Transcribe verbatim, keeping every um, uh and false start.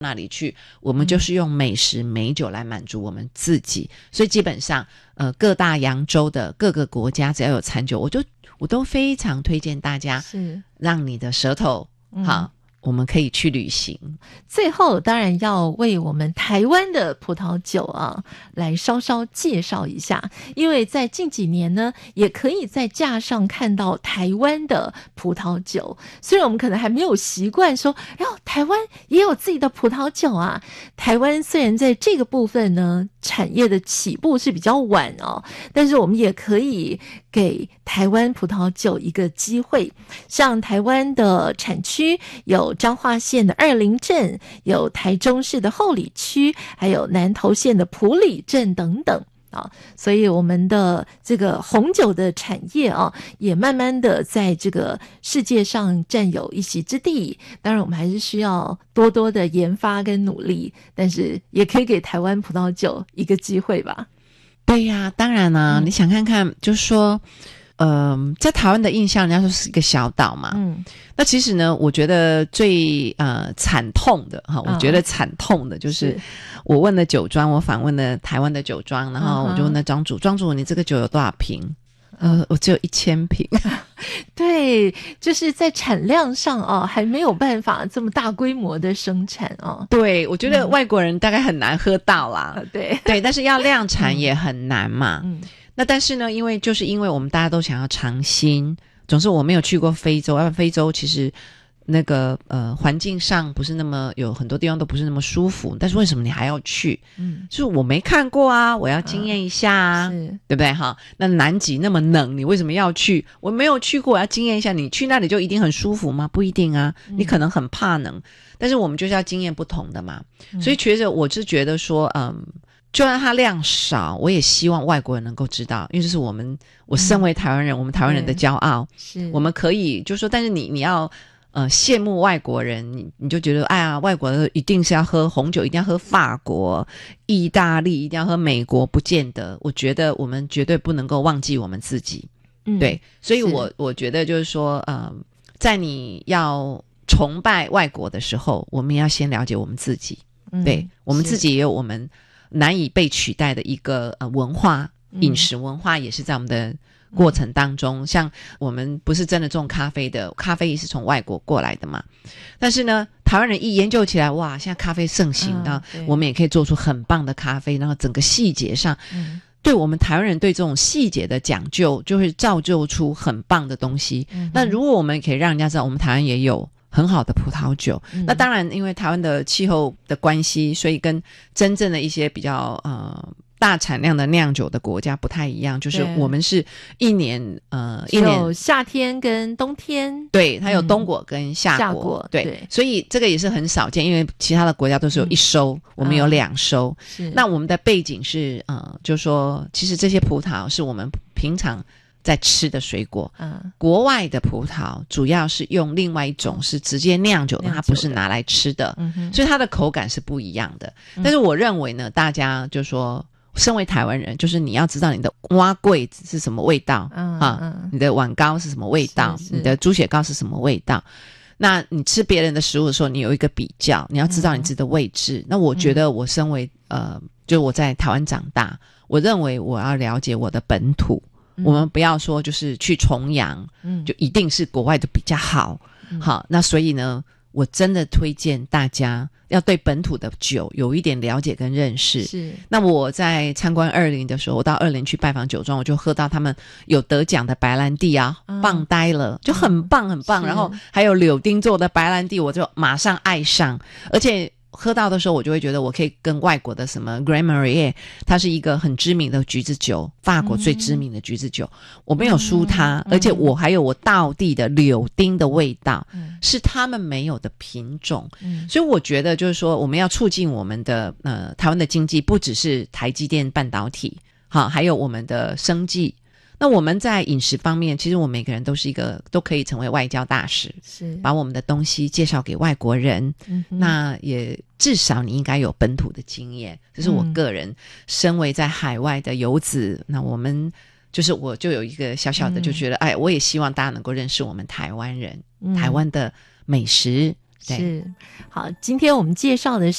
那里去，我们就是用美食美酒来满足我们自己。所以基本上呃，各大洋洲的各个国家只要有餐酒，我就我都非常推荐大家是让你的舌头好、嗯我们可以去旅行。 最后当然要为我们台湾的葡萄酒啊来稍稍介绍一下，因为在近几年呢也可以在架上看到台湾的葡萄酒，虽然我们可能还没有习惯说哎呦台湾也有自己的葡萄酒啊，台湾虽然在这个部分呢产业的起步是比较晚哦，但是我们也可以给台湾葡萄酒一个机会。像台湾的产区有彰化县的二林镇，有台中市的后里区，还有南投县的埔里镇等等啊，所以我们的这个红酒的产业啊，也慢慢的在这个世界上占有一席之地。当然我们还是需要多多的研发跟努力，但是也可以给台湾葡萄酒一个机会吧。 对呀，当然啦、啊嗯、你想看看就是说呃，在台湾的印象人家说是一个小岛嘛，嗯，那其实呢我觉得最呃惨痛的哈、哦，我觉得惨痛的就是、是我问了酒庄，我访问了台湾的酒庄，然后我就问了庄主，庄主你这个酒有多少瓶？呃，我只有一千瓶。 对，就是在产量上啊，还没有办法这么大规模的生产啊。 对，我觉得外国人大概很难喝到啦。 嗯、对对，但是要量产也很难嘛。 嗯， 那但是呢，因为就是因为我们大家都想要尝新，总是我没有去过非洲，要不然非洲其实那个呃环境上不是那么有很多地方都不是那么舒服，但是为什么你还要去？嗯，就是我没看过啊，我要经验一下啊， 嗯、 对不对哈？那南极那么冷，你为什么要去？我没有去过，我要经验一下。你去那里就一定很舒服吗？不一定啊，你可能很怕冷，嗯、但是我们就是要经验不同的嘛。嗯、所以其实我是觉得说，嗯。就算它量少，我也希望外国人能够知道，因为这是我们，我身为台湾人，嗯、我们台湾人的骄傲。 是， 我们可以就说，但是你你要呃羡慕外国人，你你就觉得哎呀，外国人一定是要喝红酒，一定要喝法国、意大利，一定要喝美国，不见得。我觉得我们绝对不能够忘记我们自己。嗯，对，所以我我觉得就是说，呃，在你要崇拜外国的时候，我们要先了解我们自己。嗯、对，我们自己也有我们难以被取代的一个呃文化，饮食文化也是在我们的过程当中、嗯、像我们不是真的种咖啡的，咖啡也是从外国过来的嘛，但是呢台湾人一研究起来，哇，现在咖啡盛行，那、嗯、我们也可以做出很棒的咖啡，然后整个细节上、嗯、对我们台湾人对这种细节的讲究就会造就出很棒的东西、嗯、那如果我们可以让人家知道我们台湾也有很好的葡萄酒、嗯、那当然因为台湾的气候的关系，所以跟真正的一些比较呃大产量的酿酒的国家不太一样，就是我们是一年呃一年有夏天跟冬天， 对，它有冬果跟夏果、嗯、夏果 对, 对，所以这个也是很少见，因为其他的国家都是有一收、嗯、我们有两收、嗯、那我们的背景是呃就是说其实这些葡萄是我们平常在吃的水果，嗯，国外的葡萄主要是用另外一种是直接酿酒的，它不是拿来吃的，嗯，所以它的口感是不一样的。嗯、但是我认为呢，大家就说，身为台湾人，就是你要知道你的碗粿是什么味道，嗯啊，嗯你的碗糕是什么味道，是是你的猪血糕是什么味道。那你吃别人的食物的时候，你有一个比较，你要知道你自己的位置。嗯、那我觉得我身为呃，就我在台湾长大，我认为我要了解我的本土。我们不要说就是去崇洋、嗯、就一定是国外的比较好、嗯、好，那所以呢我真的推荐大家要对本土的酒有一点了解跟认识。是，那我在参观二林的时候，我到二林去拜访酒庄，我就喝到他们有得奖的白兰地啊、嗯、棒呆了，就很棒很棒、嗯、然后还有柳丁做的白兰地，我就马上爱上，而且喝到的时候我就会觉得我可以跟外国的什么 Grand Marnier， 它是一个很知名的橘子酒，法国最知名的橘子酒、嗯、我没有输它、嗯、而且我还有我道地的柳丁的味道、嗯、是他们没有的品种、嗯、所以我觉得就是说我们要促进我们的呃台湾的经济，不只是台积电半导体，好，还有我们的生技。那我们在饮食方面，其实我们每个人都是一个都可以成为外交大使，是把我们的东西介绍给外国人、嗯、那也至少你应该有本土的经验，这是我个人、嗯、身为在海外的游子，那我们就是我就有一个小小的就觉得、嗯、哎，我也希望大家能够认识我们台湾人、嗯、台湾的美食， 是，好，今天我们介绍的是